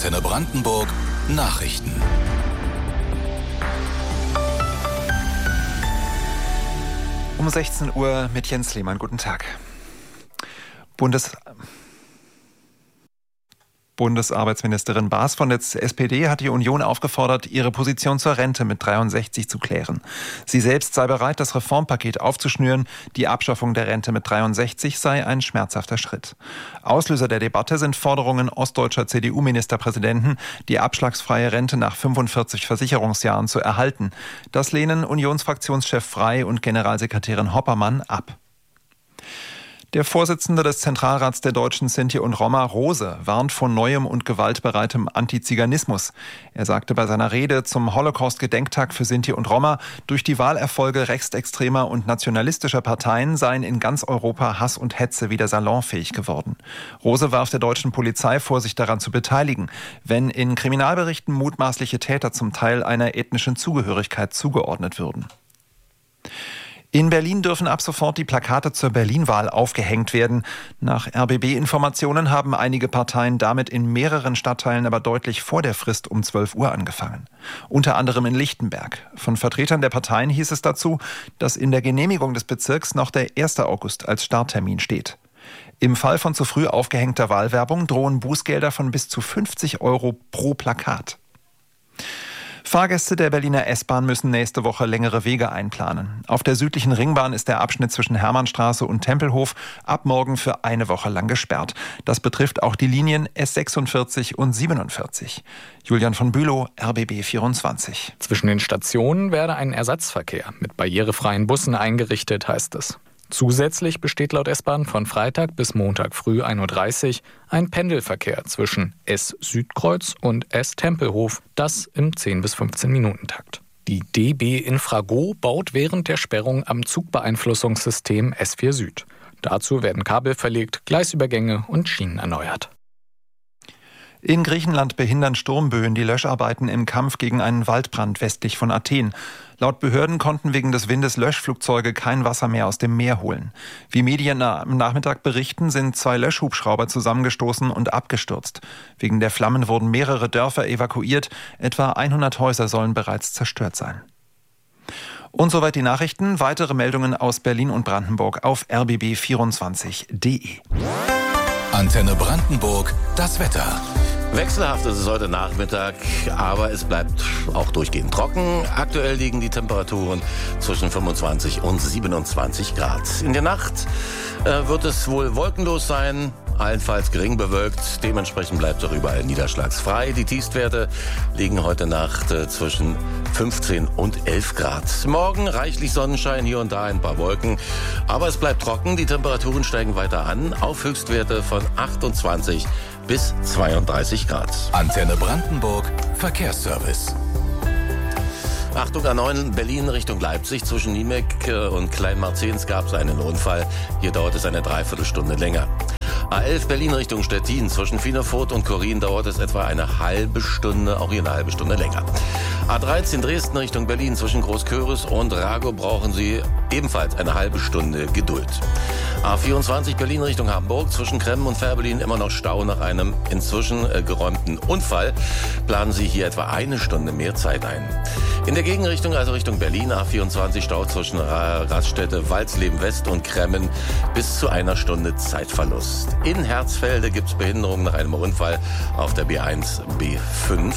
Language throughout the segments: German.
Antenne Brandenburg Nachrichten. Um 16 Uhr mit Jens Lehmann. Guten Tag. Bundesarbeitsministerin Baas von der SPD hat die Union aufgefordert, ihre Position zur Rente mit 63 zu klären. Sie selbst sei bereit, das Reformpaket aufzuschnüren. Die Abschaffung der Rente mit 63 sei ein schmerzhafter Schritt. Auslöser der Debatte sind Forderungen ostdeutscher CDU-Ministerpräsidenten, die abschlagsfreie Rente nach 45 Versicherungsjahren zu erhalten. Das lehnen Unionsfraktionschef Frey und Generalsekretärin Hoppermann ab. Der Vorsitzende des Zentralrats der Deutschen Sinti und Roma, Rose, warnt vor neuem und gewaltbereitem Antiziganismus. Er sagte bei seiner Rede zum Holocaust-Gedenktag für Sinti und Roma, durch die Wahlerfolge rechtsextremer und nationalistischer Parteien seien in ganz Europa Hass und Hetze wieder salonfähig geworden. Rose warf der deutschen Polizei vor, sich daran zu beteiligen, wenn in Kriminalberichten mutmaßliche Täter zum Teil einer ethnischen Zugehörigkeit zugeordnet würden. In Berlin dürfen ab sofort die Plakate zur Berlin-Wahl aufgehängt werden. Nach RBB-Informationen haben einige Parteien damit in mehreren Stadtteilen aber deutlich vor der Frist um 12 Uhr angefangen. Unter anderem in Lichtenberg. Von Vertretern der Parteien hieß es dazu, dass in der Genehmigung des Bezirks noch der 1. August als Starttermin steht. Im Fall von zu früh aufgehängter Wahlwerbung drohen Bußgelder von bis zu 50 € pro Plakat. Fahrgäste der Berliner S-Bahn müssen nächste Woche längere Wege einplanen. Auf der südlichen Ringbahn ist der Abschnitt zwischen Hermannstraße und Tempelhof ab morgen für eine Woche lang gesperrt. Das betrifft auch die Linien S46 und 47. Julian von Bülow, RBB 24. Zwischen den Stationen werde ein Ersatzverkehr mit barrierefreien Bussen eingerichtet, heißt es. Zusätzlich besteht laut S-Bahn von Freitag bis Montag früh 1.30 Uhr ein Pendelverkehr zwischen S-Südkreuz und S-Tempelhof, das im 10 bis 15 Minuten Takt. Die DB Infrago baut während der Sperrung am Zugbeeinflussungssystem S4 Süd. Dazu werden Kabel verlegt, Gleisübergänge und Schienen erneuert. In Griechenland behindern Sturmböen die Löscharbeiten im Kampf gegen einen Waldbrand westlich von Athen. Laut Behörden konnten wegen des Windes Löschflugzeuge kein Wasser mehr aus dem Meer holen. Wie Medien am Nachmittag berichten, sind 2 Löschhubschrauber zusammengestoßen und abgestürzt. Wegen der Flammen wurden mehrere Dörfer evakuiert. Etwa 100 Häuser sollen bereits zerstört sein. Und soweit die Nachrichten. Weitere Meldungen aus Berlin und Brandenburg auf rbb24.de. Antenne Brandenburg, das Wetter. Wechselhaft ist es heute Nachmittag, aber es bleibt auch durchgehend trocken. Aktuell liegen die Temperaturen zwischen 25 und 27 Grad. In der Nacht wird es wohl wolkenlos sein, allenfalls gering bewölkt. Dementsprechend bleibt auch überall niederschlagsfrei. Die Tiefstwerte liegen heute Nacht zwischen 15 und 11 Grad. Morgen reichlich Sonnenschein, hier und da ein paar Wolken. Aber es bleibt trocken, die Temperaturen steigen weiter an auf Höchstwerte von 28 bis 32 Grad. Antenne Brandenburg Verkehrsservice. Achtung, A9 Berlin Richtung Leipzig. Zwischen Niemek und Kleinmarzens gab es einen Unfall. Hier dauert es eine Dreiviertelstunde länger. A11 Berlin Richtung Stettin. Zwischen Finefurt und Korin dauert es etwa eine halbe Stunde, auch hier eine halbe Stunde länger. A13 Dresden Richtung Berlin. Zwischen Großköris und Rago brauchen Sie ebenfalls eine halbe Stunde Geduld. A24 Berlin Richtung Hamburg. Zwischen Kremmen und Fährberlin immer noch Stau nach einem inzwischen geräumten Unfall. Planen Sie hier etwa eine Stunde mehr Zeit ein. In der Gegenrichtung, also Richtung Berlin, A24 Stau zwischen Raststätte, Walsleben West und Kremmen bis zu einer Stunde Zeitverlust. In Herzfelde gibt es Behinderungen nach einem Unfall auf der B1, B5,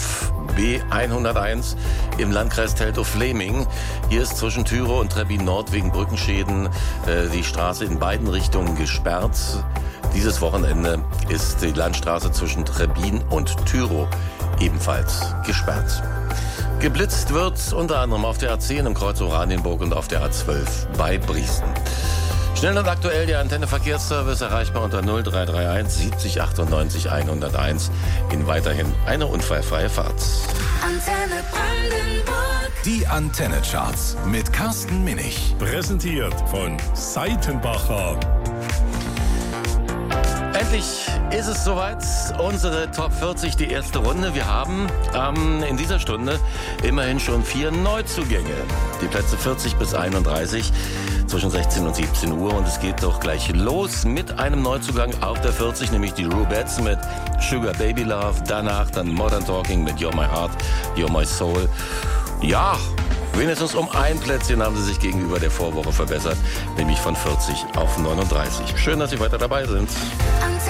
B101 im Landkreis Teltow-Fläming. Hier ist zwischen Tyrow und Trebbin Nord wegen Brückenschäden die Straße in beiden Richtungen gesperrt. Dieses Wochenende ist die Landstraße zwischen Trebbin und Tyrow ebenfalls gesperrt. Geblitzt wird unter anderem auf der A10 im Kreuz Oranienburg und auf der A12 bei Briesen. Schnell und aktuell der Antenne Verkehrsservice erreichbar unter 0331 70 98 101. Ihnen weiterhin eine unfallfreie Fahrt. Antenne Brandenburg. Die Antenne-Charts mit Carsten Minich. Präsentiert von Seitenbacher. Endlich ist es soweit. Unsere Top 40, die erste Runde. Wir haben in dieser Stunde immerhin schon 4 Neuzugänge. Die Plätze 40 bis 31 zwischen 16 und 17 Uhr. Und es geht doch gleich los mit einem Neuzugang auf der 40, nämlich die Rubettes mit Sugar Baby Love. Danach dann Modern Talking mit You're My Heart, You're My Soul. Ja, wenigstens um ein Plätzchen haben sie sich gegenüber der Vorwoche verbessert, nämlich von 40 auf 39. Schön, dass Sie weiter dabei sind.